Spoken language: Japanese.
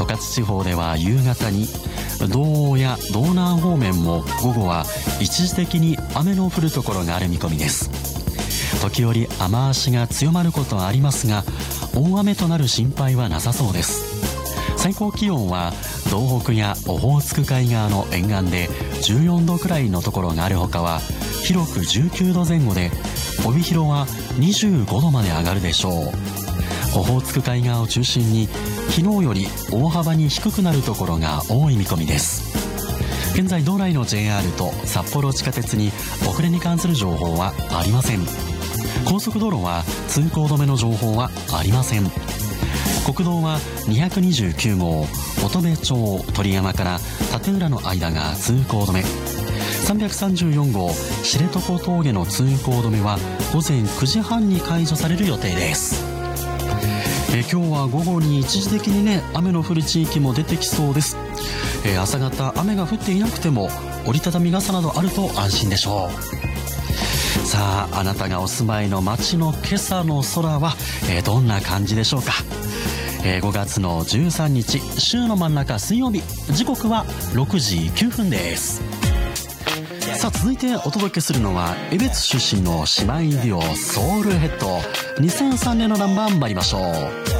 勝地方では夕方に、道央や道南方面も午後は一時的に雨の降るところがある見込みです。時折雨足が強まることはありますが、大雨となる心配はなさそうです。最高気温は道北やオホーツク海側の沿岸で14度くらいのところがあるほかは広く19度前後で、帯広は25度まで上がるでしょう。オホーツク海側を中心に昨日より大幅に低くなるところが多い見込みです。現在道内の JR と札幌地下鉄に遅れに関する情報はありません。高速道路は通行止めの情報はありません。国道は229号乙部町鳥山から立浦の間が通行止め、334号知床峠の通行止めは午前9時半に解除される予定です。今日は午後に一時的に雨の降る地域も出てきそうです。朝方雨が降っていなくても折りたたみ傘などあると安心でしょう。さあ、あなたがお住まいの街の今朝の空は、どんな感じでしょうか。5月の13日週の真ん中水曜日、時刻は6時9分です。さあ、続いてお届けするのは江別出身の姉妹デュオソウルヘッド、2003年のナンバー参りましょう。